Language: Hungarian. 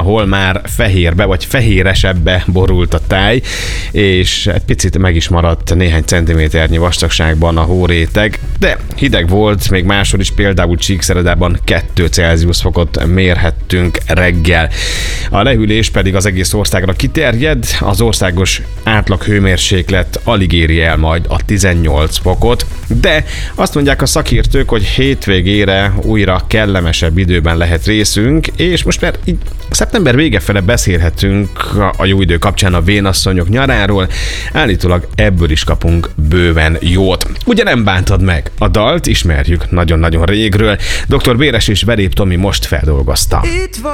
ahol már fehérbe vagy fehéresebbe borult a táj, és egy picit meg is maradt néhány centiméternyi vastagságban a hóréteg, de hideg volt, még máshol is, például Csíkszeredában 2 Celsius fokot mérhettünk reggel. A lehűlés pedig az egész országra kiterjed, az országos átlag hőmérséklet alig éri el majd a 18 fokot, de azt mondják a szakértők, hogy hétvégére újra kellemesebb időben lehet részünk, és most már így szeptember vége fele beszélhetünk a jó idő kapcsán a vénasszonyok nyaráról, állítólag ebből is kapunk bőven jót. Ugye nem bántad meg? A dalt ismerjük nagyon-nagyon régről, dr. Béres és Verép Tomi most feldolgozta.